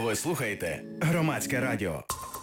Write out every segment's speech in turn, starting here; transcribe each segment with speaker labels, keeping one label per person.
Speaker 1: Ви слухаєте Громадське радіо.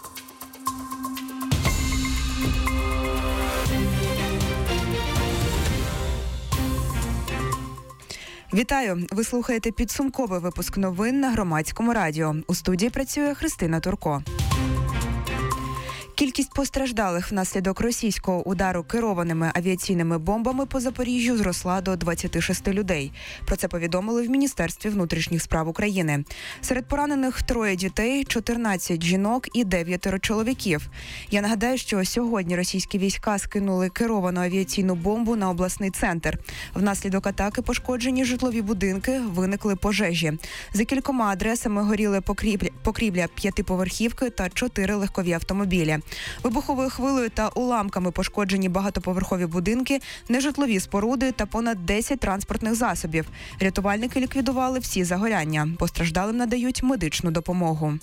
Speaker 2: Вітаю! Ви слухаєте підсумковий випуск новин на Громадському радіо. У студії працює Христина Турко. Кількість постраждалих внаслідок російського удару керованими авіаційними бомбами по Запоріжжю зросла до 26 людей. Про це повідомили в Міністерстві внутрішніх справ України. Серед поранених 3 дітей, 14 жінок і 9 чоловіків. Я нагадаю, що сьогодні російські війська скинули керовану авіаційну бомбу на обласний центр. Внаслідок атаки пошкоджені житлові будинки, виникли пожежі. За кількома адресами горіли покрівля 5-поверхівки та 4 легкові автомобілі. Вибуховою хвилею та уламками пошкоджені багатоповерхові будинки, нежитлові споруди та понад 10 транспортних засобів. Рятувальники ліквідували всі загоряння. Постраждалим надають медичну допомогу.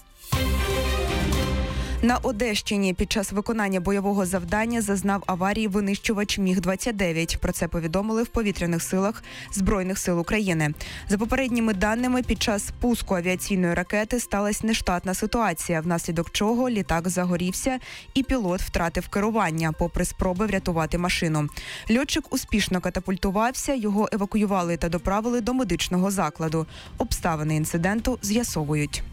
Speaker 2: На Одещині під час виконання бойового завдання зазнав аварії винищувач Міг-29. Про це повідомили в повітряних силах Збройних сил України. За попередніми даними, під час пуску авіаційної ракети сталася нештатна ситуація, внаслідок чого літак загорівся і пілот втратив керування, попри спроби врятувати машину. Льотчик успішно катапультувався, його евакуювали та доправили до медичного закладу. Обставини інциденту з'ясовують.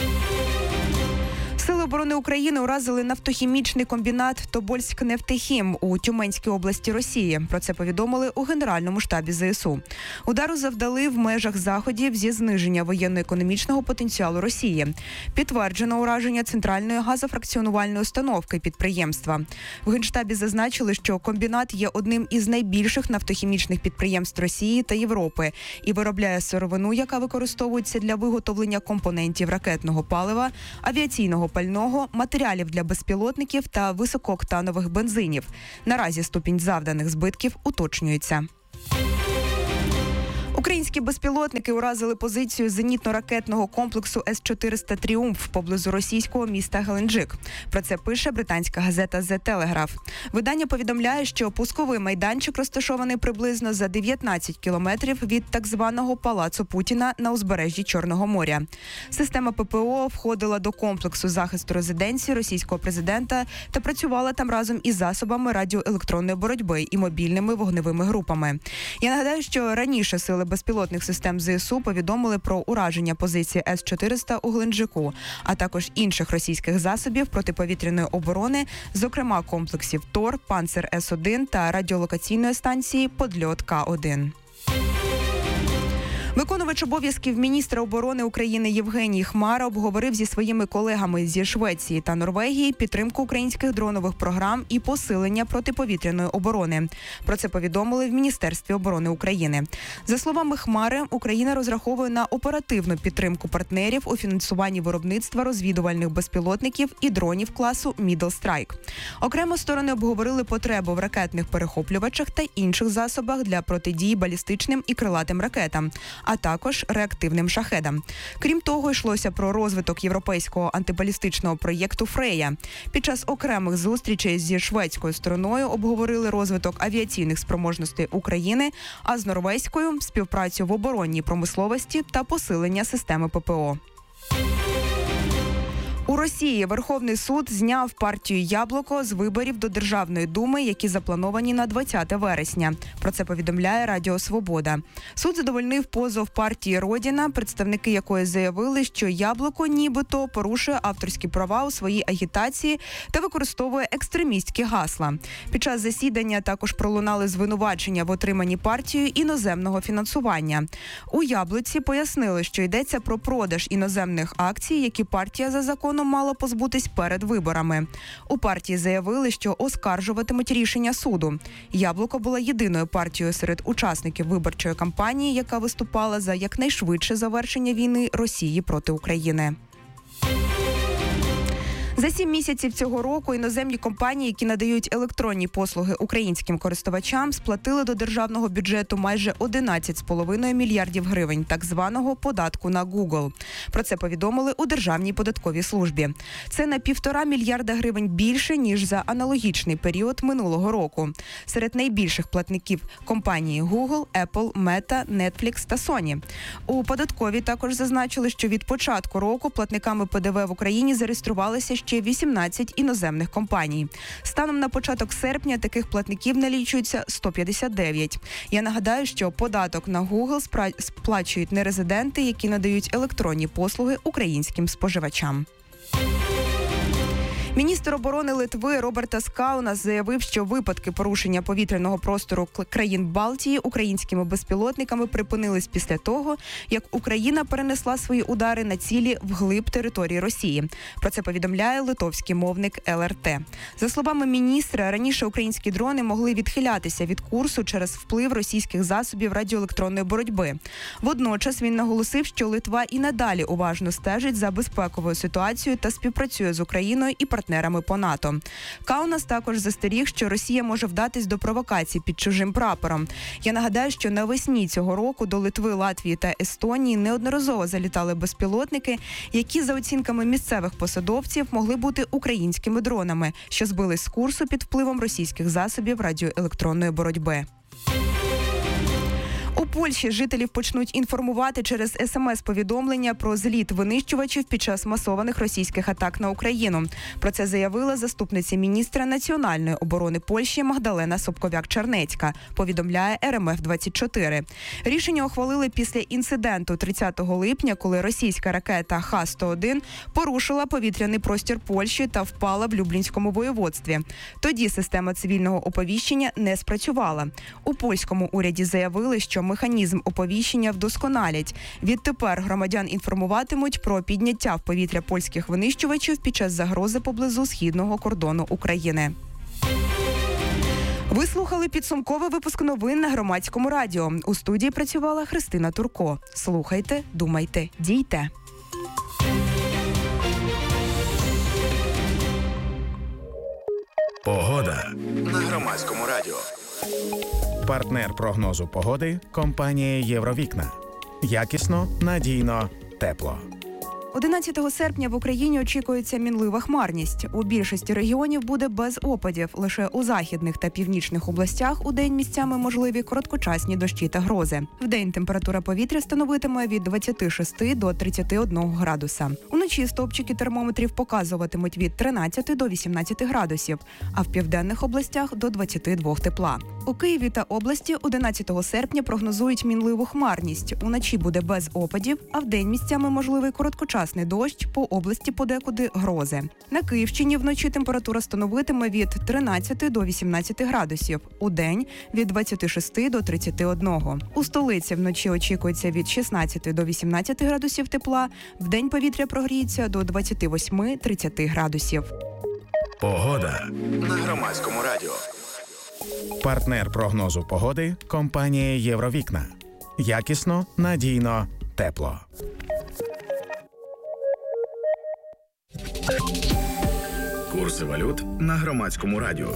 Speaker 2: Сили оборони України уразили нафтохімічний комбінат «Тобольськнефтехім» у Тюменській області Росії. Про це повідомили у Генеральному штабі ЗСУ. Удару завдали в межах заходів зі зниження воєнно-економічного потенціалу Росії. Підтверджено ураження центральної газофракціонувальної установки підприємства. В Генштабі зазначили, що комбінат є одним із найбільших нафтохімічних підприємств Росії та Європи і виробляє сировину, яка використовується для виготовлення компонентів ракетного палива, авіаційного пального, матеріалів для безпілотників та високооктанових бензинів. Наразі ступінь завданих збитків уточнюється. Українські безпілотники уразили позицію зенітно-ракетного комплексу С-400 «Тріумф» поблизу російського міста Геленджик. Про це пише британська газета «The Telegraph». Видання повідомляє, що пусковий майданчик розташований приблизно за 19 кілометрів від так званого Палацу Путіна на узбережжі Чорного моря. Система ППО входила до комплексу захисту резиденції російського президента та працювала там разом із засобами радіоелектронної боротьби і мобільними вогневими групами. Я нагадаю, що раніше сили безпілотних систем ЗСУ повідомили про ураження позиції С-400 у Геленджику, а також інших російських засобів протиповітряної оборони, зокрема комплексів ТОР, Панцер С-1 та радіолокаційної станції Подльот К-1. Виконувач обов'язків міністра оборони України Євгеній Хмара обговорив зі своїми колегами зі Швеції та Норвегії підтримку українських дронових програм і посилення протиповітряної оборони. Про це повідомили в Міністерстві оборони України. За словами Хмари, Україна розраховує на оперативну підтримку партнерів у фінансуванні виробництва розвідувальних безпілотників і дронів класу Middle Strike. Окремо сторони обговорили потребу в ракетних перехоплювачах та інших засобах для протидії балістичним і крилатим ракетам, а також реактивним шахедам. Крім того, йшлося про розвиток європейського антибалістичного проєкту «Фрея». Під час окремих зустрічей зі шведською стороною обговорили розвиток авіаційних спроможностей України, а з норвезькою – співпрацю в оборонній промисловості та посилення системи ППО. У Росії Верховний суд зняв партію «Яблуко» з виборів до Державної думи, які заплановані на 20 вересня. Про це повідомляє Радіо Свобода. Суд задовольнив позов партії «Родіна», представники якої заявили, що «Яблуко» нібито порушує авторські права у своїй агітації та використовує екстремістські гасла. Під час засідання також пролунали звинувачення в отриманні партією іноземного фінансування. У «Яблуці» пояснили, що йдеться про продаж іноземних акцій, які партія за законом мала позбутись перед виборами. У партії заявили, що оскаржуватимуть рішення суду. «Яблуко» була єдиною партією серед учасників виборчої кампанії, яка виступала за якнайшвидше завершення війни Росії проти України. За 7 місяців цього року іноземні компанії, які надають електронні послуги українським користувачам, сплатили до державного бюджету майже 11,5 мільярдів гривень так званого податку на Google. Про це повідомили у Державній податковій службі. Це на 1,5 мільярда гривень більше, ніж за аналогічний період минулого року. Серед найбільших платників компанії Google, Apple, Meta, Netflix та Sony. У податковій також зазначили, що від початку року платниками ПДВ в Україні зареєструвалися ще 18 іноземних компаній. Станом на початок серпня таких платників налічується 159. Я нагадаю, що податок на Google сплачують нерезиденти, які надають електронні послуги українським споживачам. Міністр оборони Литви Робертас Каунас заявив, що випадки порушення повітряного простору країн Балтії українськими безпілотниками припинились після того, як Україна перенесла свої удари на цілі вглиб території Росії. Про це повідомляє литовський мовник ЛРТ. За словами міністра, раніше українські дрони могли відхилятися від курсу через вплив російських засобів радіоелектронної боротьби. Водночас він наголосив, що Литва і надалі уважно стежить за безпековою ситуацією та співпрацює з Україною і партнерами по НАТО. Каунас також застеріг, що Росія може вдатись до провокацій під чужим прапором. Я нагадаю, що навесні цього року до Литви, Латвії та Естонії неодноразово залітали безпілотники, які, за оцінками місцевих посадовців, могли бути українськими дронами, що збились з курсу під впливом російських засобів радіоелектронної боротьби. У Польщі жителів почнуть інформувати через СМС-повідомлення про зліт винищувачів під час масованих російських атак на Україну. Про це заявила заступниця міністра національної оборони Польщі Магдалена Собковяк-Чернецька, повідомляє РМФ-24. Рішення ухвалили після інциденту 30 липня, коли російська ракета Х-101 порушила повітряний простір Польщі та впала в Люблінському воєводстві. Тоді система цивільного оповіщення не спрацювала. У польському уряді заявили, що механізм оповіщення вдосконалять. Відтепер громадян інформуватимуть про підняття в повітря польських винищувачів під час загрози поблизу східного кордону України. Ви слухали підсумковий випуск новин на Громадському радіо. У студії працювала Христина Турко. Слухайте, думайте, дійте.
Speaker 1: Погода на Громадському радіо. Партнер прогнозу погоди – компанія «Євровікна». Якісно, надійно, тепло.
Speaker 2: 11 серпня в Україні очікується мінлива хмарність. У більшості регіонів буде без опадів. Лише у західних та північних областях удень місцями можливі короткочасні дощі та грози. Вдень температура повітря становитиме від 26 до 31 градуса. Уночі стовпчики термометрів показуватимуть від 13 до 18 градусів, а в південних областях – до 22 тепла. У Києві та області 11 серпня прогнозують мінливу хмарність. Уночі буде без опадів, а вдень місцями можливий короткочасний дощ, по області подекуди грози. На Київщині вночі температура становитиме від 13 до 18 градусів, удень – від 26 до 31. У столиці вночі очікується від 16 до 18 градусів тепла, вдень повітря прогріється до 28-30 градусів.
Speaker 1: Погода на Громадському радіо. Партнер прогнозу погоди – компанія «Євровікна». Якісно, надійно, тепло. Курси валют на Громадському радіо.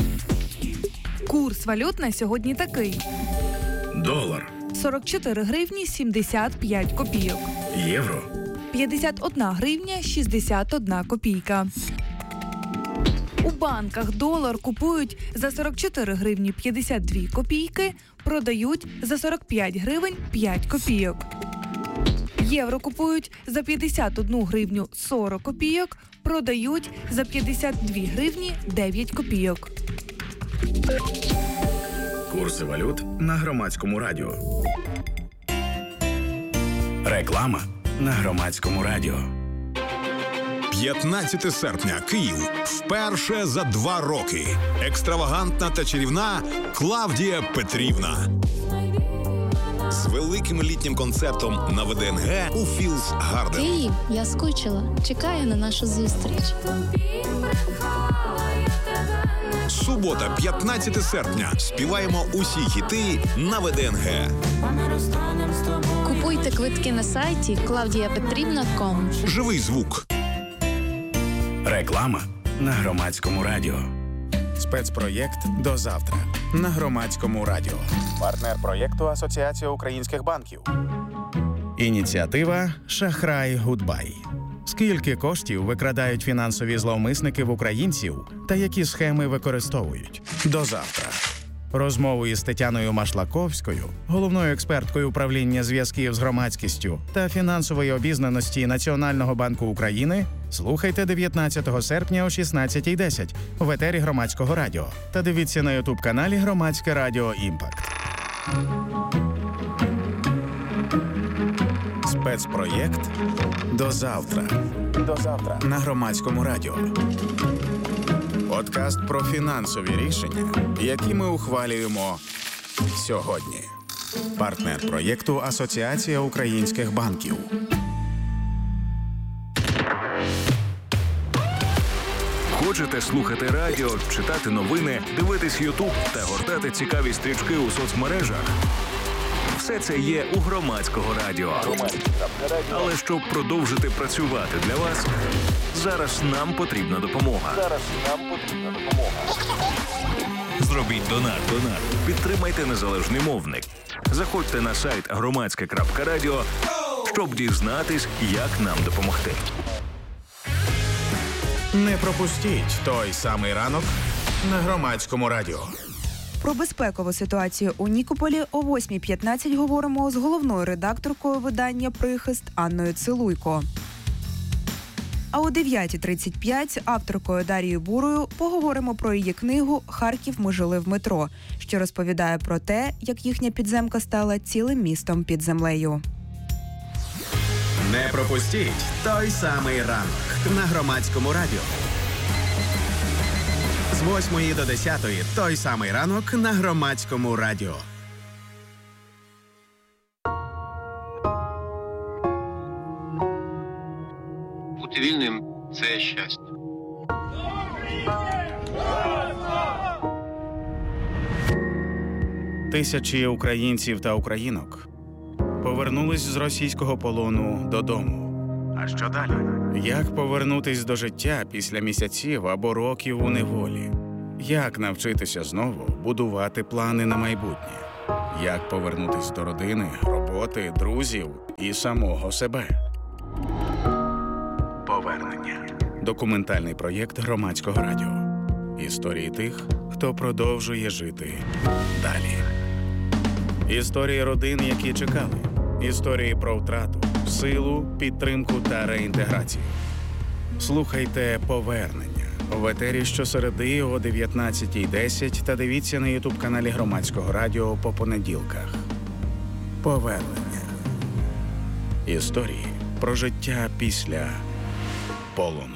Speaker 3: Курс валют на сьогодні такий.
Speaker 1: Долар.
Speaker 3: 44 гривні 75 копійок.
Speaker 1: Євро.
Speaker 3: 51 гривня 61 копійка. У банках долар купують за 44 гривні 52 копійки, продають за 45 гривень 5 копійок. Євро купують за 51 гривню 40 копійок, продають за 52 гривні 9 копійок.
Speaker 1: Курси валют на Громадському радіо. Реклама на Громадському радіо.
Speaker 4: 15 серпня. Київ. Вперше за 2 роки. Екстравагантна та чарівна Клавдія Петрівна. З великим літнім концертом на ВДНГ у Філс Гарден.
Speaker 5: Київ, я скучила. Чекаю на нашу зустріч.
Speaker 4: Субота, 15 серпня. Співаємо усі хіти на ВДНГ.
Speaker 5: Купуйте квитки на сайті claudiapetrivna.com.
Speaker 4: Живий звук.
Speaker 1: Реклама на Громадському радіо.
Speaker 6: Спецпроєкт «До завтра» на Громадському радіо. Партнер проєкту Асоціація українських банків. Ініціатива «Шахрай Гудбай». Скільки коштів викрадають фінансові зловмисники в українців та які схеми використовують? До завтра. Розмову із Тетяною Машлаковською, головною експерткою управління зв'язків з громадськістю та фінансової обізнаності Національного банку України, слухайте 19 серпня о 16:10 в етері Громадського радіо та дивіться на ютуб-каналі Громадське радіо Імпакт. Спецпроєкт «До завтра». До завтра на Громадському радіо. Подкаст про фінансові рішення, які ми ухвалюємо сьогодні. Партнер проєкту Асоціація українських банків.
Speaker 7: Хочете слухати радіо, читати новини, дивитись Ютуб та гортати цікаві стрічки у соцмережах? Все це є у Громадського радіо. Але щоб продовжити працювати для вас, зараз нам потрібна допомога. Зробіть донат. Підтримайте незалежний мовник. Заходьте на сайт громадське.радіо, щоб дізнатись, як нам допомогти.
Speaker 6: Не пропустіть той самий ранок на Громадському радіо.
Speaker 2: Про безпекову ситуацію у Нікополі о 8:15 говоримо з головною редакторкою видання «Прихист» Анною Цилуйко. А о 9:35 авторкою Дарією Бурою поговоримо про її книгу «Харків. Ми жили в метро», що розповідає про те, як їхня підземка стала цілим містом під землею.
Speaker 6: Не пропустіть той самий ранок на Громадському радіо. З 8 до 10 той самий ранок на Громадському радіо.
Speaker 8: Бути вільним – це щастя.
Speaker 6: Тисячі українців та українок повернулись з російського полону додому. А що далі? Як повернутись до життя після місяців або років у неволі? Як навчитися знову будувати плани на майбутнє? Як повернутись до родини, роботи, друзів і самого себе? Повернення. Документальний проєкт Громадського радіо. Історії тих, хто продовжує жити далі. Історії родин, які чекали. Історії про втрату, силу, підтримку та реінтеграцію. Слухайте «Повернення» в етері щосереди о 19:10 та дивіться на ютуб-каналі Громадського радіо по понеділках. Повернення. Історії про життя після полону.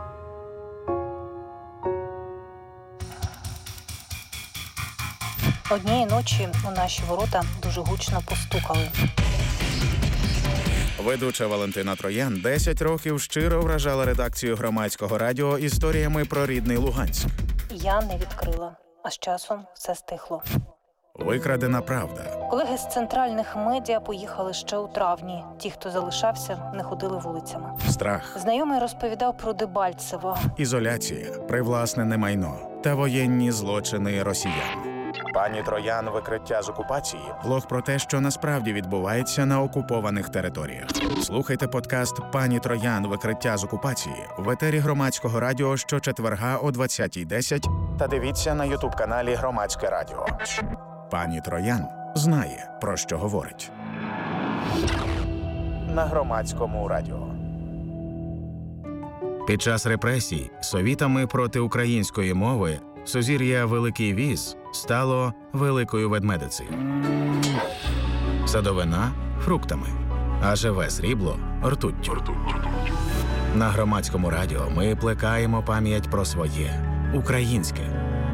Speaker 9: Однієї ночі у наші ворота дуже гучно постукали.
Speaker 6: Ведуча Валентина Троян 10 років щиро вражала редакцію Громадського радіо історіями про рідний Луганськ.
Speaker 9: Я не відкрила, а з часом все стихло.
Speaker 6: Викрадена правда.
Speaker 9: Колеги з центральних медіа поїхали ще у травні. Ті, хто залишався, не ходили вулицями.
Speaker 6: Страх.
Speaker 9: Знайомий розповідав про Дебальцево.
Speaker 6: Ізоляція, привласнене майно та воєнні злочини росіян. Пані Троян «Викриття з окупації» – влог про те, що насправді відбувається на окупованих територіях. Слухайте подкаст «Пані Троян. Викриття з окупації» в етері Громадського радіо щочетверга о 20:10 та дивіться на ютуб-каналі Громадське радіо. Пані Троян знає, про що говорить. На Громадському радіо. Під час репресій совітами проти української мови сузір'я Великий Віз стало Великою Ведмедицею. Садовина – фруктами, а живе срібло – ртуттю. На Громадському радіо ми плекаємо пам'ять про своє українське.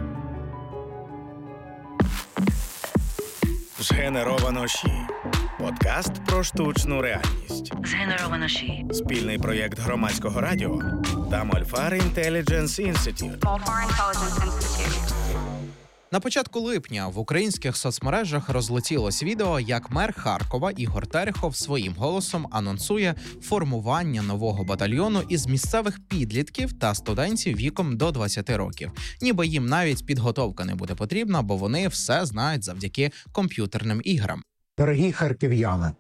Speaker 6: Згенеровано ЩІ. Подкаст про штучну реальність.
Speaker 10: Згенеровано ЩІ.
Speaker 6: Спільний проєкт Громадського радіо та Мольфар Intelligence Institute.
Speaker 10: На початку липня в українських соцмережах розлетілось відео, як мер Харкова Ігор Терехов своїм голосом анонсує формування нового батальйону із місцевих підлітків та студентів віком до 20 років. Ніби їм навіть підготовка не буде потрібна, бо вони все знають завдяки комп'ютерним іграм.
Speaker 11: Дорогі харків'яни,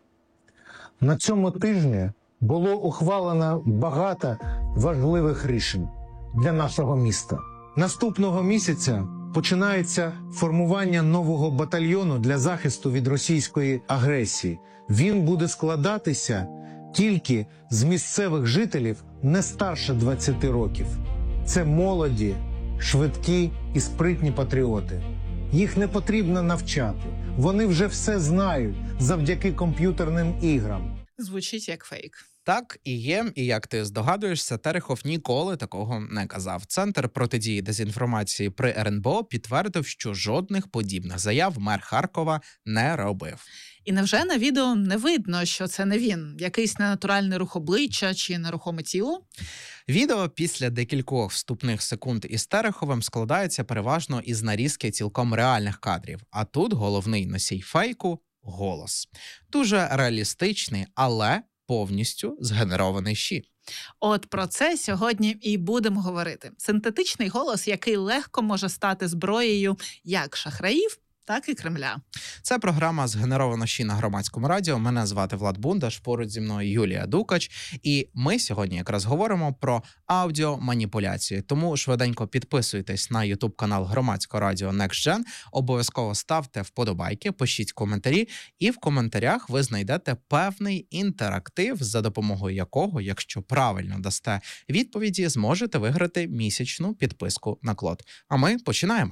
Speaker 11: на цьому тижні було ухвалено багато важливих рішень для нашого міста. Наступного місяця починається формування нового батальйону для захисту від російської агресії. Він буде складатися тільки з місцевих жителів не старше 20 років. Це молоді, швидкі і спритні патріоти. Їх не потрібно навчати. Вони вже все знають завдяки комп'ютерним іграм.
Speaker 12: Звучить як фейк.
Speaker 10: Так і є, і як ти здогадуєшся, Терехов ніколи такого не казав. Центр протидії дезінформації при РНБО підтвердив, що жодних подібних заяв мер Харкова не робив.
Speaker 12: І невже на відео не видно, що це не він? Якийсь ненатуральний рух обличчя чи нерухоме тіло?
Speaker 10: Відео після декількох вступних секунд із Тереховим складається переважно із нарізки цілком реальних кадрів. А тут головний носій фейку – голос. Дуже реалістичний, але повністю згенерований щі.
Speaker 12: От про це сьогодні і будемо говорити. Синтетичний голос, який легко може стати зброєю як шахраїв, так і Кремля.
Speaker 10: Це програма «Згенеровано щі» на Громадському радіо. Мене звати Влад Бундаш, поруч зі мною Юлія Дукач. І ми сьогодні якраз говоримо про аудіоманіпуляції. Тому швиденько підписуйтесь на YouTube-канал Громадського радіо NextGen. Обов'язково ставте вподобайки, пишіть коментарі. І в коментарях ви знайдете певний інтерактив, за допомогою якого, якщо правильно дасте відповіді, зможете виграти місячну підписку на Клод. А ми починаємо.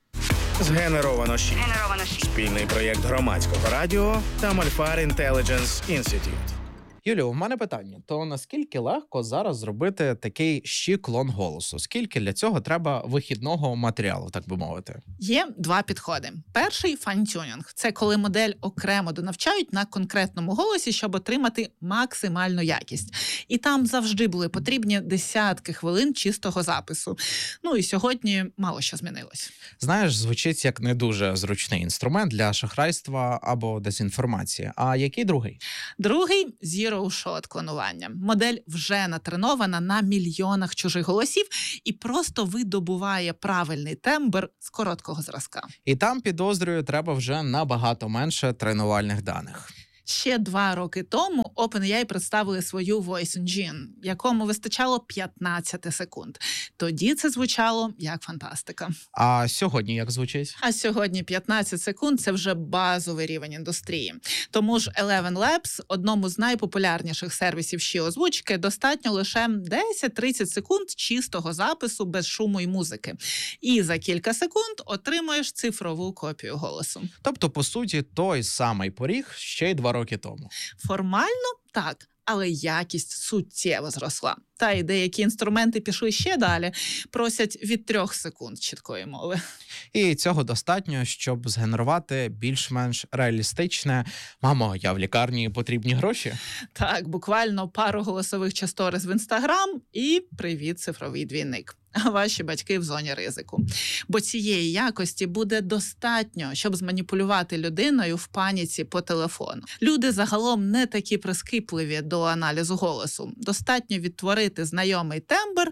Speaker 6: Згенеровано щі. Спільний проєкт Громадського радіо та Мольфар Intelligence Institute.
Speaker 10: Юлію, у мене питання. То наскільки легко зараз зробити такий щі-клон голосу? Скільки для цього треба вихідного матеріалу, так би мовити?
Speaker 12: Є два підходи. Перший – файн-тюнінг. Це коли модель окремо донавчають на конкретному голосі, щоб отримати максимальну якість. І там завжди були потрібні десятки хвилин чистого запису. Ну і сьогодні мало що змінилось.
Speaker 10: Знаєш, звучить як не дуже зручний інструмент для шахрайства або дезінформації. А який другий?
Speaker 12: Другий – Zero-shot клонування. Модель вже натренована на мільйонах чужих голосів і просто видобуває правильний тембр з короткого зразка.
Speaker 10: І там, підозрюю, треба вже набагато менше тренувальних даних.
Speaker 12: Ще 2 роки тому OpenAI представили свою Voice Engine, якому вистачало 15 секунд. Тоді це звучало як фантастика.
Speaker 10: А сьогодні як звучить?
Speaker 12: А сьогодні 15 секунд – це вже базовий рівень індустрії. Тому ж Eleven Labs, одному з найпопулярніших сервісів щі-озвучки, достатньо лише 10-30 секунд чистого запису без шуму і музики. І за кілька секунд отримуєш цифрову копію голосу.
Speaker 10: Тобто, по суті, той самий поріг ще й 2 роки тому.
Speaker 12: Формально – так, але якість суттєво зросла. Та й деякі інструменти пішли ще далі, просять від 3 секунд чіткої мови.
Speaker 10: І цього достатньо, щоб згенерувати більш-менш реалістичне «Мамо, я в лікарні, потрібні гроші».
Speaker 12: Так, буквально пару голосових часториз в Інстаграм і привіт, цифровий двійник. А ваші батьки в зоні ризику. Бо цієї якості буде достатньо, щоб зманіпулювати людиною в паніці по телефону. Люди загалом не такі прискіпливі до аналізу голосу. Достатньо відтворити знайомий тембр,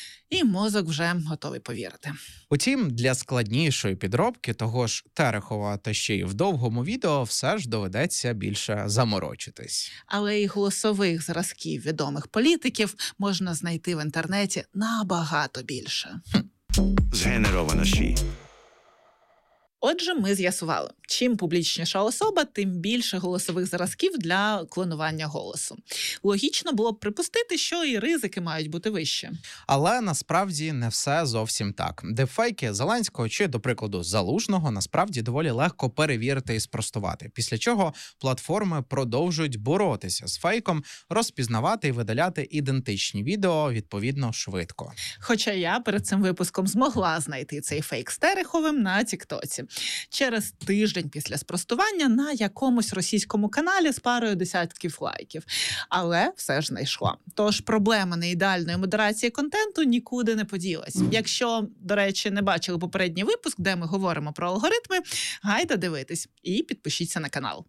Speaker 12: і мозок вже готовий повірити.
Speaker 10: Утім, для складнішої підробки того ж Терехова та ще й в довгому відео все ж доведеться більше заморочитись.
Speaker 12: Але і голосових зразків відомих політиків можна знайти в інтернеті набагато більше.
Speaker 1: Згенеровано щі.
Speaker 12: Отже, ми з'ясували, чим публічніша особа, тим більше голосових зразків для клонування голосу. Логічно було б припустити, що і ризики мають бути вищі.
Speaker 10: Але насправді не все зовсім так. Депфейки Зеленського чи, до прикладу, Залужного насправді доволі легко перевірити і спростувати. Після чого платформи продовжують боротися з фейком, розпізнавати і видаляти ідентичні відео відповідно швидко.
Speaker 12: Хоча я перед цим випуском змогла знайти цей фейк з Тереховим на Тіктоці. через тиждень після спростування на якомусь російському каналі з парою десятків лайків. Але все ж знайшла. Тож проблема неідеальної модерації контенту нікуди не поділась. Якщо, до речі, не бачили попередній випуск, де ми говоримо про алгоритми, гайда дивитись і підпишіться на канал.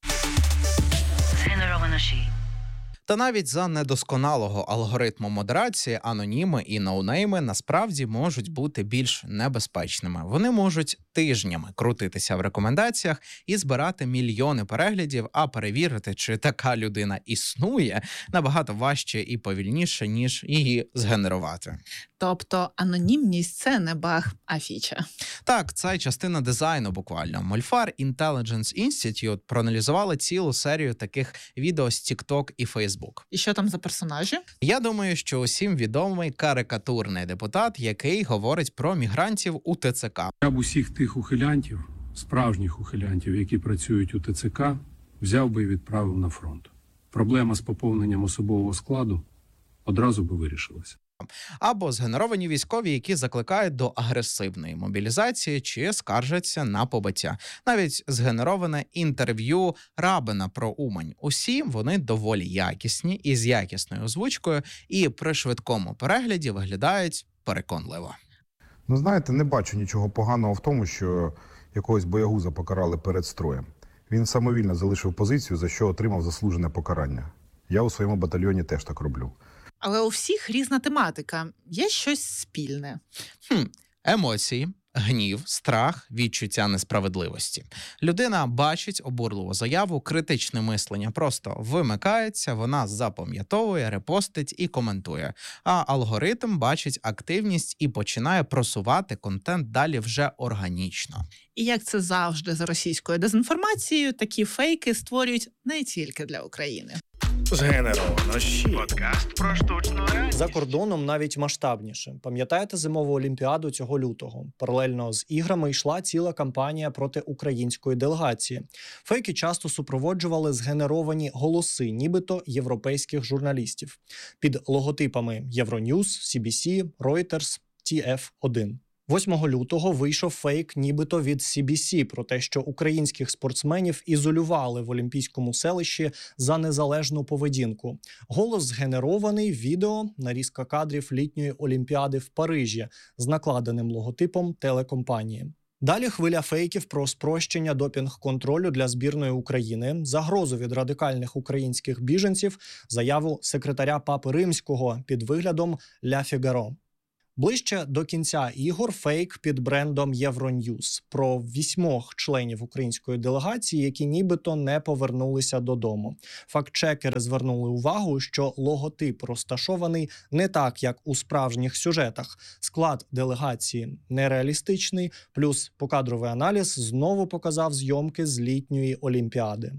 Speaker 13: Згенеровано ШІ.
Speaker 10: Та навіть за недосконалого алгоритму модерації аноніми і ноунейми насправді можуть бути більш небезпечними. Вони можуть тижнями крутитися в рекомендаціях і збирати мільйони переглядів, а перевірити, чи така людина існує, набагато важче і повільніше, ніж її згенерувати.
Speaker 12: Тобто анонімність – це не баг, а фіча.
Speaker 10: Так, це частина дизайну буквально. Molfar Intelligence Institute проаналізували цілу серію таких відео з TikTok і Facebook.
Speaker 12: І що там за персонажі?
Speaker 10: Я думаю, що усім відомий карикатурний депутат, який говорить про мігрантів у ТЦК.
Speaker 14: Я б усіх тих ухилянтів, справжніх ухилянтів, які працюють у ТЦК, взяв би і відправив на фронт. Проблема з поповненням особового складу одразу би вирішилася.
Speaker 10: Або згенеровані військові, які закликають до агресивної мобілізації чи скаржаться на побиття. Навіть згенероване інтерв'ю Рабина про Умань. Усі вони доволі якісні і з якісною озвучкою, і при швидкому перегляді виглядають переконливо.
Speaker 15: Ну, знаєте, не бачу нічого поганого в тому, що якогось боягуза покарали перед строєм. Він самовільно залишив позицію, за що отримав заслужене покарання. Я у своєму батальйоні теж так роблю.
Speaker 12: Але у всіх різна тематика. Є щось спільне.
Speaker 10: Емоції, гнів, страх, відчуття несправедливості. Людина бачить обурливу заяву, критичне мислення просто вимикається, вона запам'ятовує, репостить і коментує. А алгоритм бачить активність і починає просувати контент далі вже органічно.
Speaker 12: І як це завжди за російською дезінформацією, такі фейки створюють не тільки для України.
Speaker 6: Згенеровано ШІ.
Speaker 16: Подкаст про штучну реальність. За кордоном навіть масштабніше. Пам'ятаєте зимову олімпіаду цього лютого? Паралельно з іграми йшла ціла кампанія проти української делегації. Фейки часто супроводжували згенеровані голоси, нібито європейських журналістів. Під логотипами Euronews, CBC, Reuters, TF1. 8 лютого вийшов фейк нібито від CBC про те, що українських спортсменів ізолювали в Олімпійському селищі за незалежну поведінку. Голос згенерований, відео, нарізка кадрів літньої Олімпіади в Парижі з накладеним логотипом телекомпанії. Далі хвиля фейків про спрощення допінг-контролю для збірної України, загрозу від радикальних українських біженців, заяву секретаря Папи Римського під виглядом «Ля Фігаро». Ближче до кінця ігор фейк під брендом Euronews про 8 членів української делегації, які нібито не повернулися додому. Фактчекери звернули увагу, що логотип розташований не так, як у справжніх сюжетах. Склад делегації нереалістичний, плюс покадровий аналіз знову показав зйомки з літньої Олімпіади.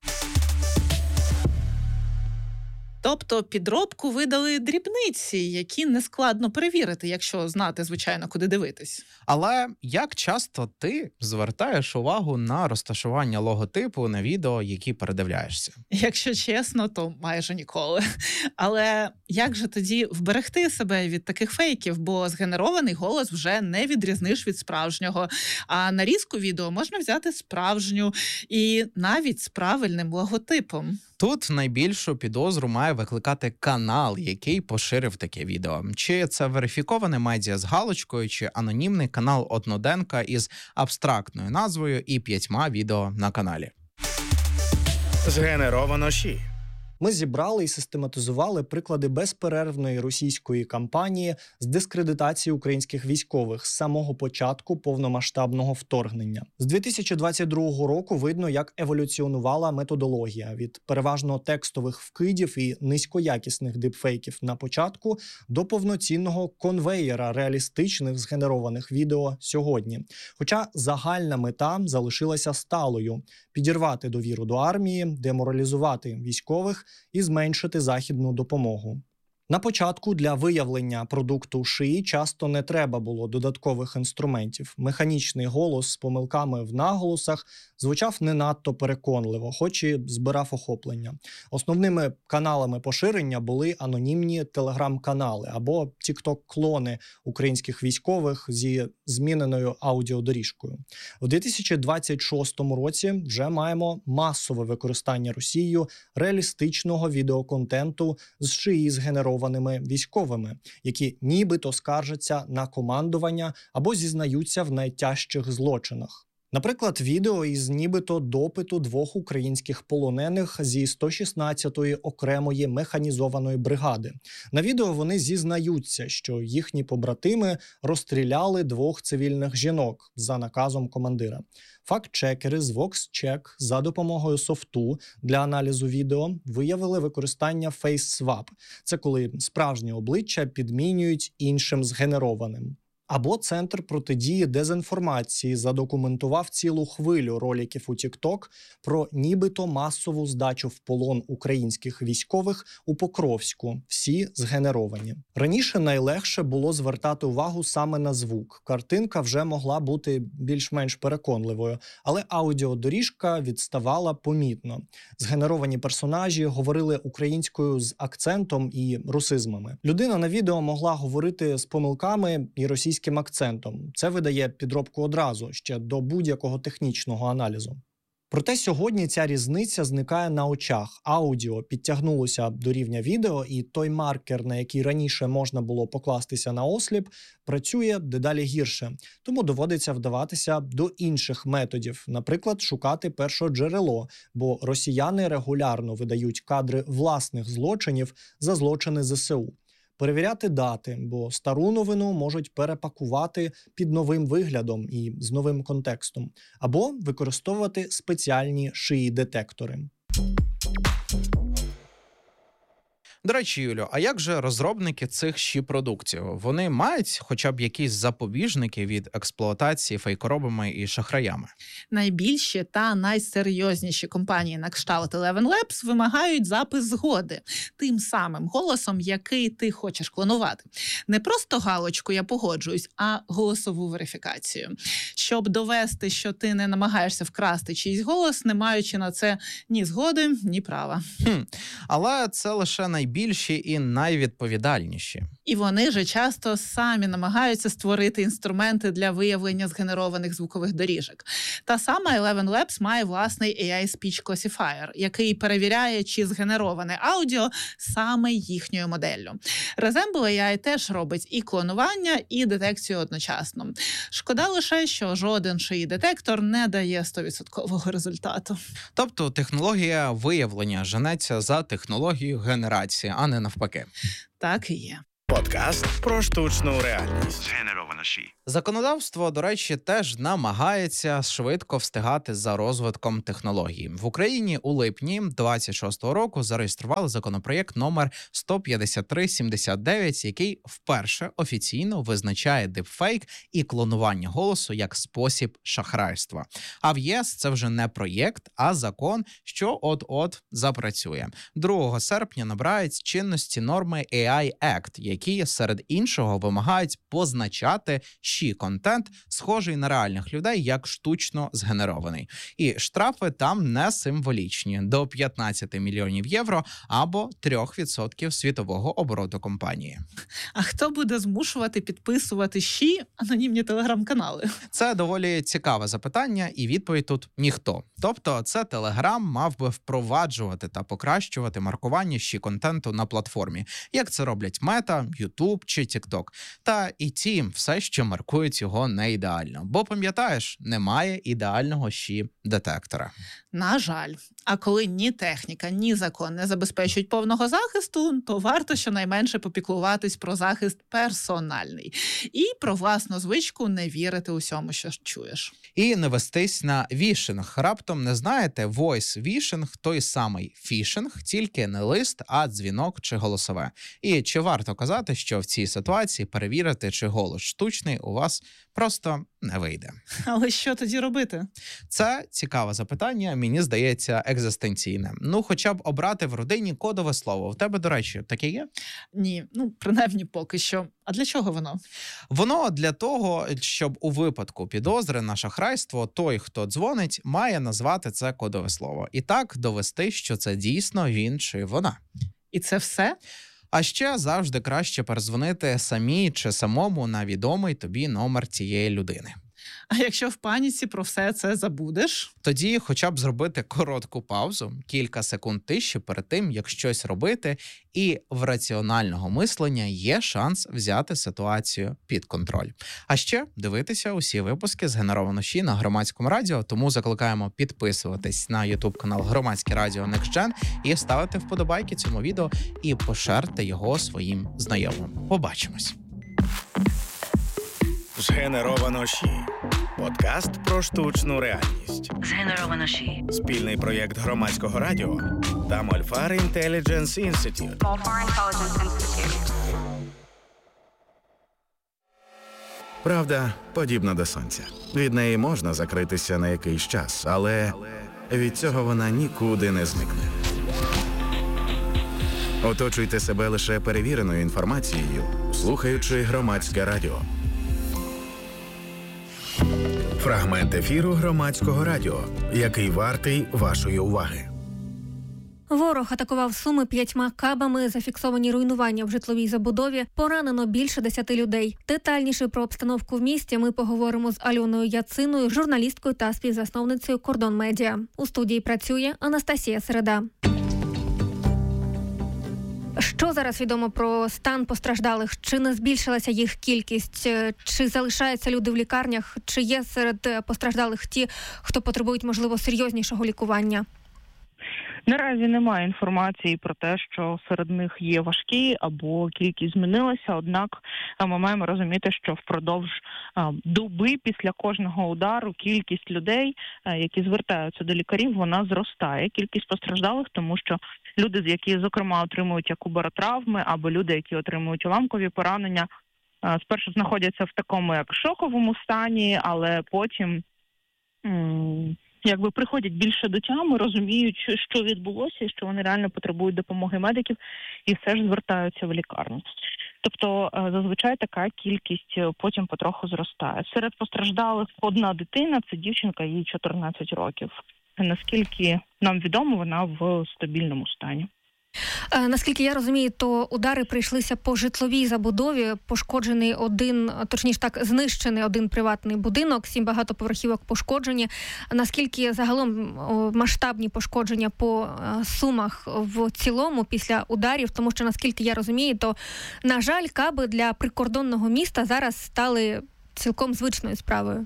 Speaker 12: Тобто підробку видали дрібниці, які нескладно перевірити, якщо знати, звичайно, куди дивитись.
Speaker 10: Але як часто ти звертаєш увагу на розташування логотипу на відео, які передивляєшся?
Speaker 12: Якщо чесно, то майже ніколи. Але як же тоді вберегти себе від таких фейків? Бо згенерований голос вже не відрізниш від справжнього. А нарізку відео можна взяти справжню і навіть з правильним логотипом.
Speaker 10: Тут найбільшу підозру має викликати канал, який поширив таке відео. Чи це верифіковане медіа з галочкою, чи анонімний канал одноденка із абстрактною назвою і 5 відео на каналі.
Speaker 6: Згенеровано ШІ.
Speaker 16: Ми зібрали і систематизували приклади безперервної російської кампанії з дискредитації українських військових з самого початку повномасштабного вторгнення. З 2022 року видно, як еволюціонувала методологія від переважно текстових вкидів і низькоякісних дипфейків на початку до повноцінного конвеєра реалістичних згенерованих відео сьогодні. Хоча загальна мета залишилася сталою – підірвати довіру до армії, деморалізувати військових і зменшити західну допомогу. На початку для виявлення продукту шиї часто не треба було додаткових інструментів. Механічний голос з помилками в наголосах звучав не надто переконливо, хоч і збирав охоплення. Основними каналами поширення були анонімні телеграм-канали або тік-ток-клони українських військових зі зміненою аудіодоріжкою. У 2026 році вже маємо масове використання Росією реалістичного відеоконтенту з шиї згенерованими військовими, які нібито скаржаться на командування або зізнаються в найтяжчих злочинах. Наприклад, відео із нібито допиту 2 українських полонених зі 116-ї окремої механізованої бригади. На відео вони зізнаються, що їхні побратими розстріляли 2 цивільних жінок за наказом командира. Факт-чекери з VoxCheck за допомогою софту для аналізу відео виявили використання FaceSwap. Це коли справжнє обличчя підмінюють іншим згенерованим. Або Центр протидії дезінформації задокументував цілу хвилю роликів у TikTok про нібито масову здачу в полон українських військових у Покровську, всі згенеровані. Раніше найлегше було звертати увагу саме на звук. Картинка вже могла бути більш-менш переконливою, але аудіодоріжка відставала помітно. Згенеровані персонажі говорили українською з акцентом і русизмами. Людина на відео могла говорити з помилками і російським акцентом. Це видає підробку одразу, ще до будь-якого технічного аналізу. Проте сьогодні ця різниця зникає на очах. Аудіо підтягнулося до рівня відео, і той маркер, на який раніше можна було покластися на осліп, працює дедалі гірше. Тому доводиться вдаватися до інших методів, наприклад, шукати першоджерело, бо росіяни регулярно видають кадри власних злочинів за злочини ЗСУ. Перевіряти дати, бо стару новину можуть перепакувати під новим виглядом і з новим контекстом, або використовувати спеціальні шиї-детектори.
Speaker 10: До речі, Юлю, а як же розробники цих продуктів? Вони мають хоча б якісь запобіжники від експлуатації фейкоробами і шахраями?
Speaker 12: Найбільші та найсерйозніші компанії на кшталт Eleven Labs вимагають запис згоди тим самим голосом, який ти хочеш клонувати. Не просто галочку «я погоджуюсь», а голосову верифікацію. Щоб довести, що ти не намагаєшся вкрасти чийсь голос, не маючи на це ні згоди, ні права.
Speaker 10: Але це лише найбільші і найвідповідальніші.
Speaker 12: І вони же часто самі намагаються створити інструменти для виявлення згенерованих звукових доріжок. Та сама Eleven Labs має власний AI Speech Classifier, який перевіряє, чи згенероване аудіо саме їхньою моделлю. Resemble AI теж робить і клонування, і детекцію одночасно. Шкода лише, що жоден шиї-детектор не дає 100% результату.
Speaker 10: Тобто технологія виявлення женеться за технологією генерації, а не навпаки.
Speaker 12: Так і є.
Speaker 6: Подкаст про штучну реальність.
Speaker 1: Згенерована ші.
Speaker 10: Законодавство, до речі, теж намагається швидко встигати за розвитком технологій. В Україні у липні 26-го року зареєстрували законопроєкт номер 15379, який вперше офіційно визначає дипфейк і клонування голосу як спосіб шахрайства. А в ЄС це вже не проєкт, а закон, що от-от запрацює. 2 серпня набирають чинності норми AI Act, які, серед іншого, вимагають позначати контент, схожий на реальних людей, як штучно згенерований. І штрафи там не символічні – до 15 мільйонів євро або 3% світового обороту компанії.
Speaker 12: А хто буде змушувати підписувати анонімні телеграм-канали?
Speaker 10: Це доволі цікаве запитання, і відповідь тут – ніхто. Тобто це Телеграм мав би впроваджувати та покращувати маркування контенту на платформі, як це роблять Мета, Ютуб чи Тікток. Та і ті все ще маркують його не ідеально. Бо, пам'ятаєш, немає ідеального детектора.
Speaker 12: На жаль. А коли ні техніка, ні закон не забезпечують повного захисту, то варто щонайменше попіклуватись про захист персональний. І про власну звичку не вірити усьому, що чуєш.
Speaker 10: І не вестись на вішинг. Раптом не знаєте, voice-вішинг – той самий фішинг, тільки не лист, а дзвінок чи голосове. І чи варто казати, що в цій ситуації перевірити, чи голос штучний у вас просто не вийде.
Speaker 12: Але що тоді робити?
Speaker 10: Це цікаве запитання, мені здається, екзистенційне. Ну, хоча б обрати в родині кодове слово. В тебе, до речі, таке є?
Speaker 12: Ні, принаймні поки що. А для чого воно?
Speaker 10: Воно для того, щоб у випадку підозри на шахрайство той, хто дзвонить, має назвати це кодове слово. І так довести, що це дійсно він чи вона.
Speaker 12: І це все?
Speaker 10: А ще завжди краще перезвонити самі чи самому на відомий тобі номер цієї людини.
Speaker 12: А якщо в паніці про все це забудеш?
Speaker 10: Тоді хоча б зробити коротку паузу, кілька секунд тиші перед тим, як щось робити, і в раціонального мислення є шанс взяти ситуацію під контроль. А ще дивитися усі випуски «Згенеровано ЩІ» на Громадському радіо, тому закликаємо підписуватись на YouTube-канал Громадське радіо NextGen і ставити вподобайки цьому відео і пошерте його своїм знайомим. Побачимось!
Speaker 6: «Згенеровано ЩІ» – подкаст про штучну реальність.
Speaker 13: «Згенеровано ЩІ» –
Speaker 6: спільний проєкт Громадського радіо та Мольфар Intelligence Institute. Правда подібна до сонця. Від неї можна закритися на якийсь час, але від цього вона нікуди не зникне. Оточуйте себе лише перевіреною інформацією, слухаючи Громадське радіо. Фрагмент ефіру Громадського радіо, який вартий вашої уваги.
Speaker 17: Ворог атакував Суми 5 кабами, зафіксовані руйнування в житловій забудові, поранено більше 10 людей. Детальніше про обстановку в місті ми поговоримо з Альоною Яциною, журналісткою та співзасновницею «Кордон Медіа». У студії працює Анастасія Середа. Що зараз відомо про стан постраждалих? Чи не збільшилася їх кількість? Чи залишаються люди в лікарнях? Чи є серед постраждалих ті, хто потребують, можливо, серйознішого лікування?
Speaker 18: Наразі немає інформації про те, що серед них є важкі або кількість змінилася, однак ми маємо розуміти, що впродовж доби після кожного удару кількість людей, які звертаються до лікарів, вона зростає. Кількість постраждалих, тому що люди, які, зокрема, отримують як баротравми, або люди, які отримують уламкові поранення, спершу знаходяться в такому як шоковому стані, але потім приходять більше до тями, розуміють, що відбулося, і що вони реально потребують допомоги медиків, і все ж звертаються в лікарню. Тобто, зазвичай така кількість потім потроху зростає. Серед постраждалих одна дитина, це дівчинка, їй 14 років. Наскільки нам відомо, вона в стабільному стані.
Speaker 17: Наскільки я розумію, то удари прийшлися по житловій забудові, пошкоджений знищений один приватний будинок, 7 багатоповерхівок пошкоджені. Наскільки загалом масштабні пошкодження по Сумах в цілому після ударів? Тому що, наскільки я розумію, то, на жаль, каби для прикордонного міста зараз стали цілком звичною справою.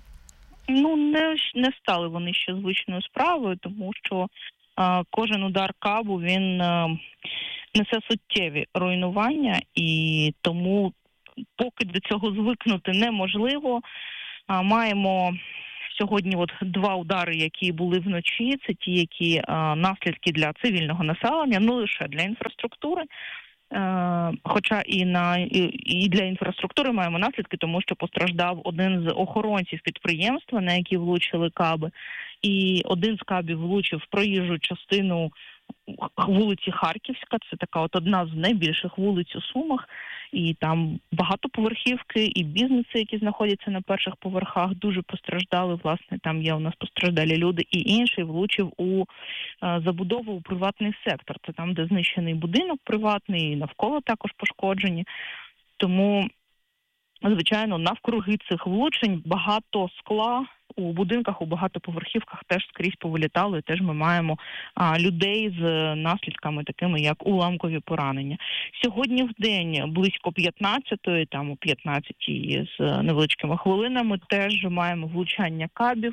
Speaker 18: Не стали вони ще звичною справою, тому що кожен удар кабу, він несе суттєві руйнування, і тому поки до цього звикнути неможливо. Маємо сьогодні 2 удари, які були вночі, це ті, які наслідки для цивільного населення, не лише для інфраструктури, хоча і для інфраструктури маємо наслідки, тому що постраждав один з охоронців підприємства, на які влучили каби, і один з кабів влучив в проїжджу частину вулиці Харківська, це така одна з найбільших вулиць у Сумах, і там багатоповерхівки, і бізнеси, які знаходяться на перших поверхах, дуже постраждали, власне, там є у нас постраждалі люди, і інший влучив у забудову у приватний сектор, це там, де знищений будинок приватний, і навколо також пошкоджені, тому, звичайно, навкруги цих влучень багато скла у будинках, у багатоповерхівках теж скрізь повилітало, і теж ми маємо людей з наслідками такими, як уламкові поранення. Сьогодні в день близько 15-ї, там о 15-й з невеличкими хвилинами, теж маємо влучання кабів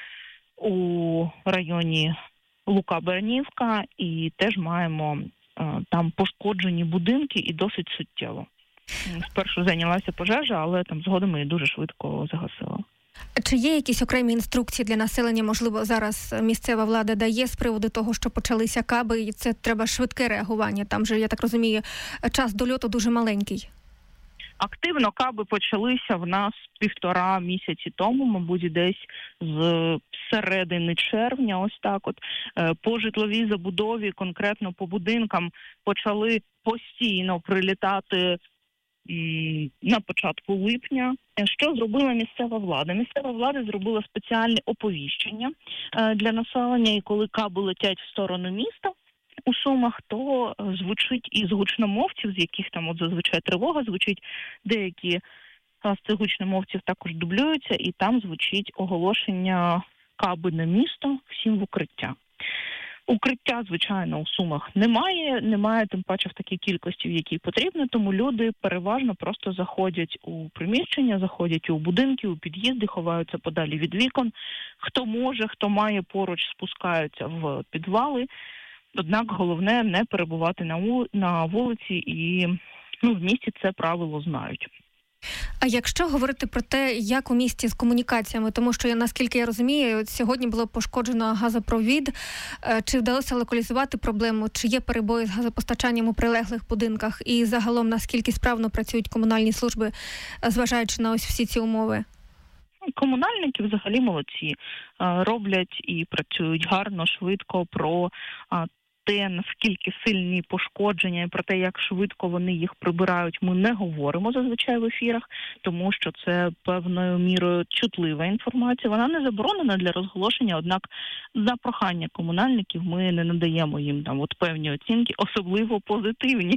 Speaker 18: у районі Лука-Бернівка, і теж маємо там пошкоджені будинки, і досить суттєво. Спершу зайнялася пожежа, але там згодом її дуже швидко загасила.
Speaker 17: Чи є якісь окремі інструкції для населення, можливо, зараз місцева влада дає з приводу того, що почалися каби, і це треба швидке реагування? Там же, я так розумію, час дольоту дуже маленький.
Speaker 18: Активно каби почалися в нас 1,5 місяці тому, мабуть, десь з середини червня, ось так от. По житловій забудові, конкретно по будинкам, почали постійно прилітати на початку липня. Що зробила місцева влада? Місцева влада зробила спеціальне оповіщення для населення, і коли каби летять в сторону міста, у Сумах, то звучить із гучномовців, з яких там от зазвичай тривога звучить, деякі з цих гучномовців також дублюються, і там звучить оголошення каби на місто, всім в укриття. Укриття, звичайно, у Сумах немає тим паче в такій кількості, в якій потрібно, тому люди переважно просто заходять у приміщення, заходять у будинки, у під'їзди, ховаються подалі від вікон. Хто може, хто має поруч, спускаються в підвали. Однак головне не перебувати на вулиці і в місті це правило знають.
Speaker 17: А якщо говорити про те, як у місті з комунікаціями, тому що, наскільки я розумію, сьогодні було пошкоджено газопровід, чи вдалося локалізувати проблему, чи є перебої з газопостачанням у прилеглих будинках і загалом наскільки справно працюють комунальні служби, зважаючи на ось всі ці умови?
Speaker 18: Комунальники взагалі молодці, роблять і працюють гарно, швидко. Про те, наскільки сильні пошкодження і про те, як швидко вони їх прибирають, ми не говоримо зазвичай в ефірах, тому що це певною мірою чутлива інформація. Вона не заборонена для розголошення, однак за прохання комунальників ми не надаємо їм там певні оцінки, особливо позитивні.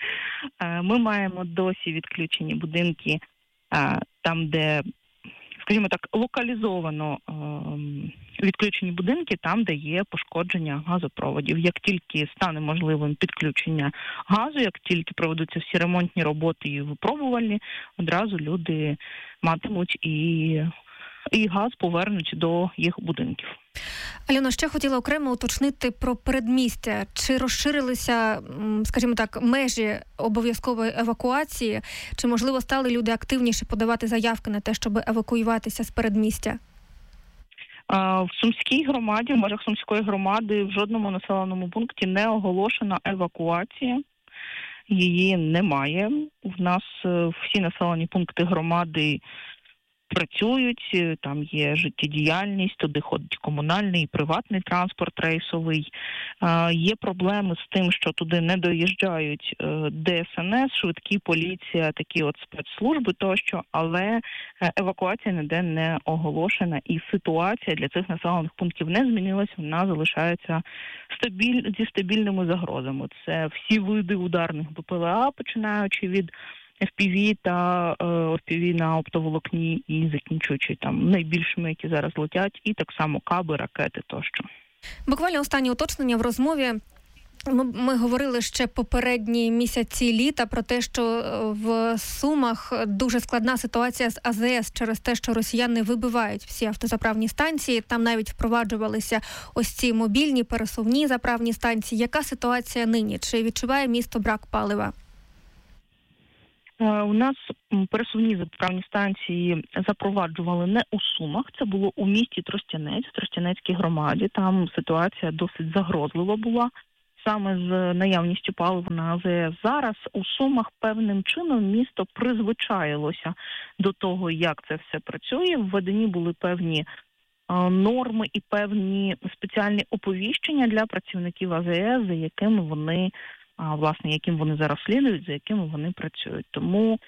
Speaker 18: Ми маємо досі відключені будинки там, де, скажімо так, локалізовано відключені будинки там, де є пошкодження газопроводів. Як тільки стане можливим підключення газу, як тільки проведуться всі ремонтні роботи і випробувальні, одразу люди матимуть і газ повернуть до їх будинків.
Speaker 17: Альоно, ще хотіла окремо уточнити про передмістя. Чи розширилися, скажімо так, межі обов'язкової евакуації? Чи, можливо, стали люди активніше подавати заявки на те, щоб евакуюватися з передмістя?
Speaker 18: В Сумській громаді, в межах Сумської громади, в жодному населеному пункті не оголошена евакуація. Її немає. У нас всі населені пункти громади працюють, там є життєдіяльність, туди ходить комунальний і приватний транспорт рейсовий. Є проблеми з тим, що туди не доїжджають ДСНС, швидкі, поліція, такі спецслужби тощо, але евакуація ніде не оголошена, і ситуація для цих населених пунктів не змінилася, вона залишається зі стабільними загрозами. Це всі види ударних БПЛА, починаючи від FPV та FPV на оптоволокні і закінчуючи там найбільшими, які зараз летять, і так само каби, ракети тощо.
Speaker 17: Буквально останнє уточнення в розмові. Ми говорили ще попередні місяці літа про те, що в Сумах дуже складна ситуація з АЗС через те, що росіяни вибивають всі автозаправні станції. Там навіть впроваджувалися ось ці мобільні пересувні заправні станції. Яка ситуація нині? Чи відчуває місто брак палива?
Speaker 18: У нас пересувні заправні станції запроваджували не у Сумах, це було у місті Тростянець, в Тростянецькій громаді. Там ситуація досить загрозлива була саме з наявністю палива на АЗС. Зараз у Сумах певним чином місто призвичаїлося до того, як це все працює. Введені були певні норми і певні спеціальні оповіщення для працівників АЗС, за якими вони яким вони зараз слідують, за якими вони працюють. Тому,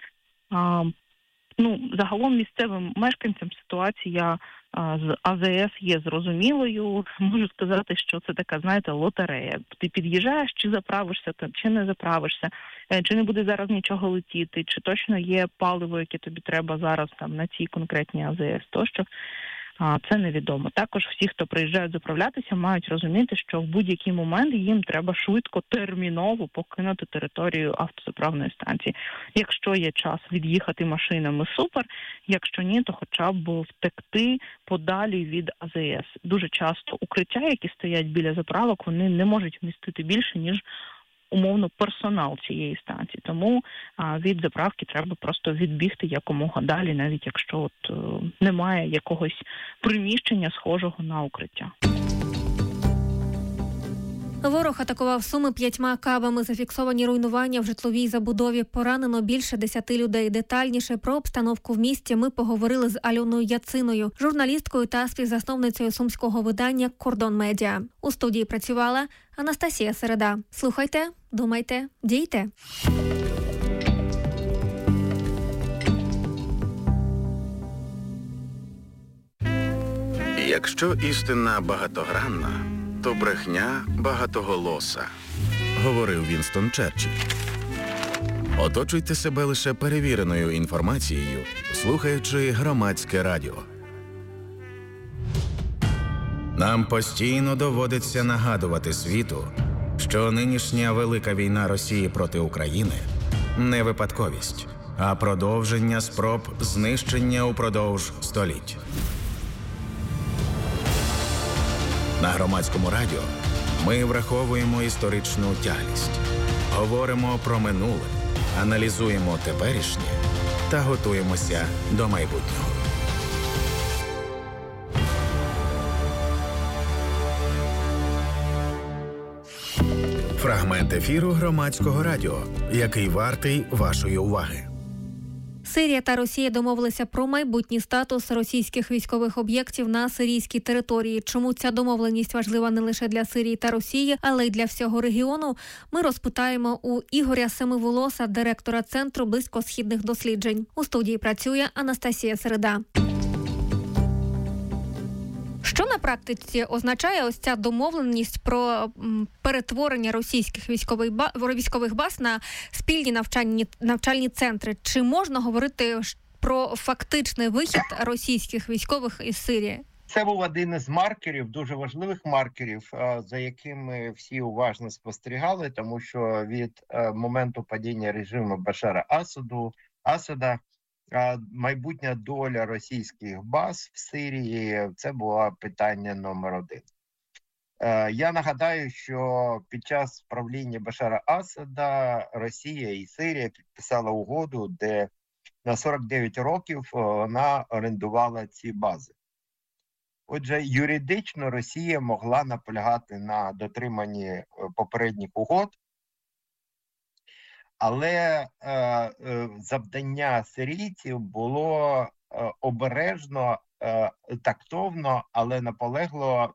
Speaker 18: загалом місцевим мешканцям ситуація з АЗС є зрозумілою. Можу сказати, що це така, знаєте, лотерея. Ти під'їжджаєш, чи заправишся, чи не заправишся, чи не буде зараз нічого летіти, чи точно є паливо, яке тобі треба зараз там на цій конкретній АЗС, тощо. Це невідомо. Також всі, хто приїжджають заправлятися, мають розуміти, що в будь-який момент їм треба швидко, терміново покинути територію автозаправної станції. Якщо є час від'їхати машинами, супер. Якщо ні, то хоча б втекти подалі від АЗС. Дуже часто укриття, які стоять біля заправок, вони не можуть вмістити більше, ніж умовно персонал цієї станції. Тому від заправки треба просто відбігти якомога далі, навіть якщо немає якогось приміщення, схожого на укриття.
Speaker 17: Ворог атакував Суми 5 кабами. Зафіксовані руйнування в житловій забудові. Поранено більше 10 людей. Детальніше про обстановку в місті ми поговорили з Альоною Яциною, журналісткою та співзасновницею сумського видання «Кордон Медіа». У студії працювала Анастасія Середа. Слухайте, думайте, дійте.
Speaker 1: Якщо істина багатогранна, то брехня багатоголоса, говорив Вінстон Черчилль. Оточуйте себе лише перевіреною інформацією, слухаючи громадське радіо. Нам постійно доводиться нагадувати світу, що нинішня велика війна Росії проти України не випадковість, а продовження спроб знищення упродовж століть. На громадському радіо ми враховуємо історичну тяглість, говоримо про минуле, аналізуємо теперішнє та готуємося до майбутнього. Фрагмент ефіру громадського радіо, який вартий вашої уваги.
Speaker 17: Сирія та Росія домовилися про майбутній статус російських військових об'єктів на сирійській території. Чому ця домовленість важлива не лише для Сирії та Росії, але й для всього регіону, ми розпитаємо у Ігоря Семиволоса, директора Центру близькосхідних досліджень. У студії працює Анастасія Середа. Що на практиці означає ось ця домовленість про перетворення російських військових баз на спільні навчальні центри? Чи можна говорити про фактичний вихід російських військових із Сирії?
Speaker 13: Це був один із маркерів, дуже важливих маркерів, за якими всі уважно спостерігали, тому що від моменту падіння режиму Башара Асада майбутня доля російських баз в Сирії – це було питання номер один. Я нагадаю, що під час правління Башара Асада Росія і Сирія підписала угоду, де на 49 років вона орендувала ці бази. Отже, юридично Росія могла наполягати на дотриманні попередніх угод, але завдання сирійців було обережно, тактовно, але наполегливо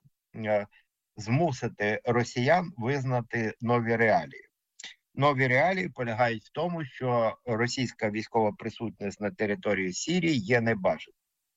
Speaker 13: змусити росіян визнати нові реалії. Нові реалії полягають в тому, що російська військова присутність на території Сирії є небажаною.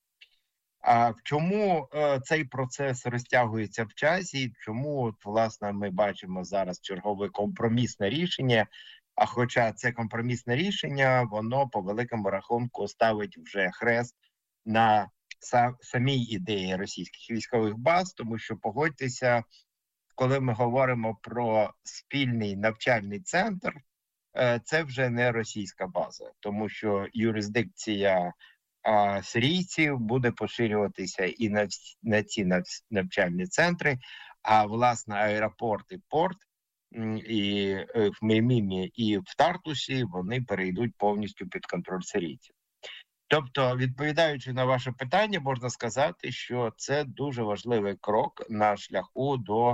Speaker 13: А чому цей процес розтягується в часі? Чому, власне, ми бачимо зараз чергове компромісне рішення? А хоча це компромісне рішення, воно по великому рахунку ставить вже хрест на самій ідеї російських військових баз, тому що, погодьтеся, коли ми говоримо про спільний навчальний центр, це вже не російська база, тому що юрисдикція сирійців буде поширюватися і на ці навчальні центри, а власне аеропорт і порт і в Меймімі, і в Тартусі вони перейдуть повністю під контроль сирійців. Тобто, відповідаючи на ваше питання, можна сказати, що це дуже важливий крок на шляху до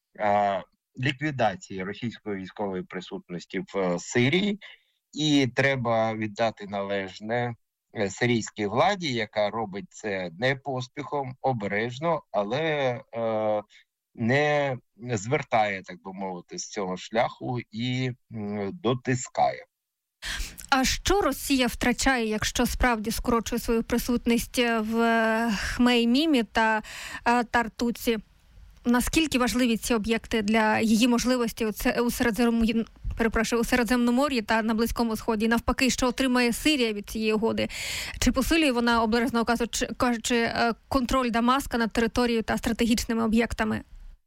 Speaker 13: ліквідації російської військової присутності в Сирії, і треба віддати належне сирійській владі, яка робить це не поспіхом, обережно, але не звертає, так би мовити, з цього шляху і дотискає.
Speaker 17: А що Росія втрачає, якщо справді скорочує свою присутність в Хмеймімі та Тартуці? Наскільки важливі ці об'єкти для її можливості у Середземномор'ї та на Близькому Сході? Навпаки, що отримає Сирія від цієї угоди? Чи посилює вона, обережно кажучи, контроль Дамаска над територією та стратегічними об'єктами?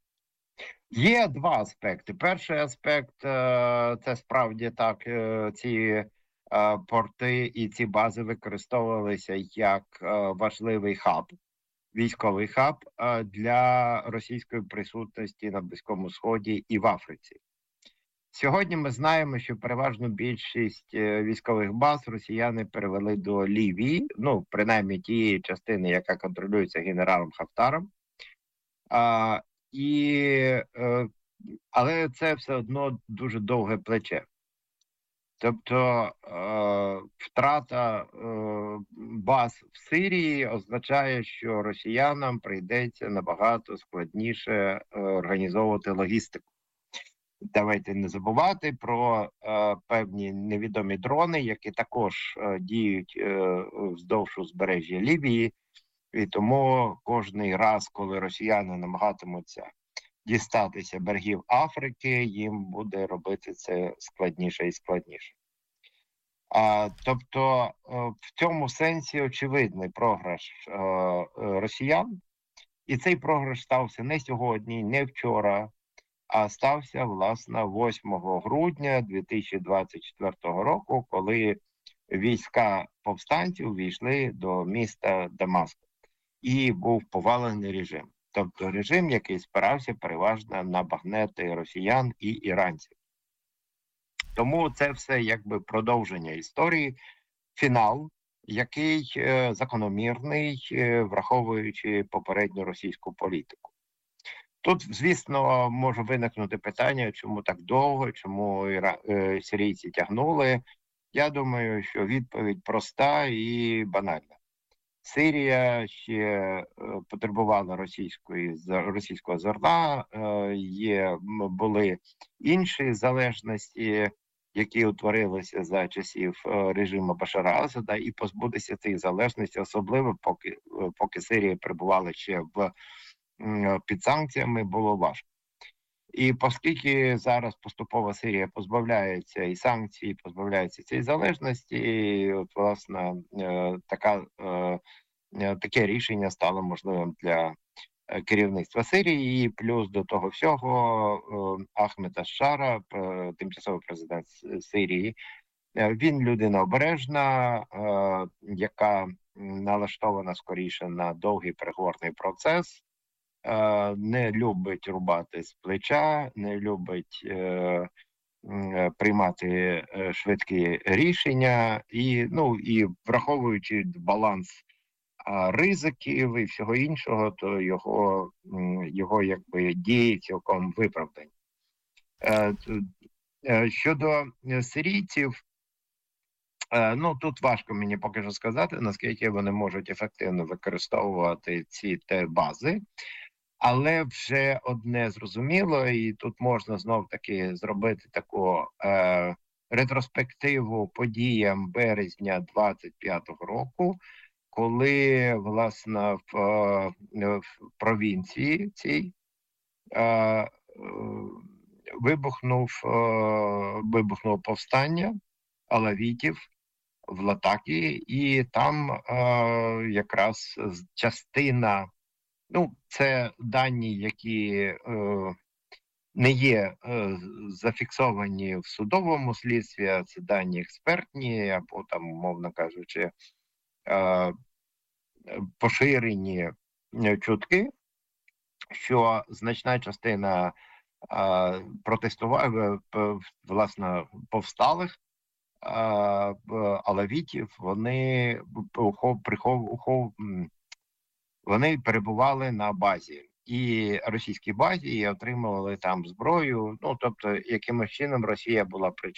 Speaker 13: Є два аспекти. Перший аспект – це справді так, ці порти і ці бази використовувалися як важливий хаб, військовий хаб для російської присутності на Близькому Сході і в Африці. Сьогодні ми знаємо, що переважну більшість військових баз росіяни перевели до Лівії, ну, принаймні тієї частини, яка контролюється генералом Хафтаром. І Але це все одно дуже довге плече. Тобто втрата баз в Сирії означає, що росіянам прийдеться набагато складніше організовувати логістику. Давайте не забувати про певні невідомі дрони, які також діють вздовж узбережжя Лівії. І тому кожний раз, коли росіяни намагатимуться дістатися берегів Африки, їм буде робити це складніше і складніше. Тобто в цьому сенсі очевидний програш росіян. І цей програш стався не сьогодні, не вчора, а стався, власне, 8 грудня 2024 року, коли війська повстанців війшли до міста Дамаск. І був повалений режим. Тобто режим, який спирався переважно на багнети росіян і іранців. Тому це все якби продовження історії, фінал, який закономірний, враховуючи попередню російську політику. Тут, звісно, може виникнути питання, чому так довго, чому сирійці тягнули. Я думаю, що відповідь проста і банальна. Сирія ще потребувала російського зерна, були інші залежності, які утворилися за часів режиму Башара Асада, і позбутися цих залежностей, особливо поки Сирія перебувала ще під санкціями, було важко. І оскільки зараз поступово Сирія позбавляється і санкцій, позбавляється цієї залежності, і от, власне, таке рішення стало можливим для керівництва Сирії. І плюс до того всього Ахмед аш-Шара, тимчасовий президент Сирії, він людина обережна, яка налаштована скоріше на довгий переговорний процес, не любить рубати з плеча, не любить приймати швидкі рішення, і враховуючи баланс ризиків і всього іншого, то його якби дії цілком виправдані. Щодо сирійців, тут важко мені поки що сказати, наскільки вони можуть ефективно використовувати ці бази. Але вже одне зрозуміло, і тут можна знов-таки зробити таку ретроспективу подіям березня 25-го року, коли, власне, в провінції цій вибухнуло повстання алавітів в Латакії, і там якраз частина, це дані, які не є зафіксовані в судовому слідстві, а це дані експертні, або там, умовно кажучи, поширені чутки, що значна частина власне, повсталих алавітів, вони перебували на базі, і російській базі, і отримували там зброю. Тобто, якимось чином Росія була причетна